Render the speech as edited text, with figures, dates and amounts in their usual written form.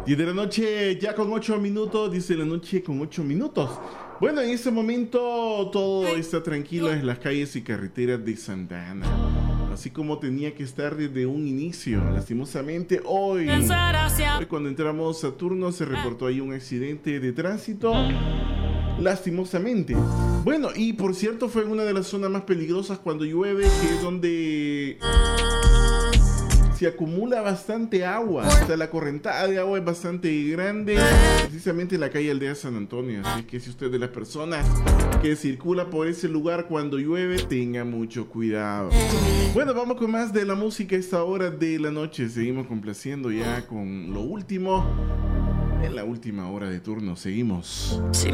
10 de la noche, ya con 8 minutos, dice la noche con 8 minutos. Bueno, en este momento todo está tranquilo en las calles y carreteras de Santa Ana, así como tenía que estar desde un inicio. Lastimosamente, hoy cuando entramos a Saturno se reportó ahí un accidente de tránsito. Lastimosamente. Bueno, y por cierto, fue en una de las zonas más peligrosas cuando llueve, que es donde se acumula bastante agua. O sea, la correntada de agua es bastante grande, precisamente en la calle Aldea San Antonio. Así que si usted es de las personas que circula por ese lugar cuando llueve, tenga mucho cuidado. Bueno, vamos con más de la música a esta hora de la noche. Seguimos complaciendo ya con lo último. En la última hora de turno, seguimos.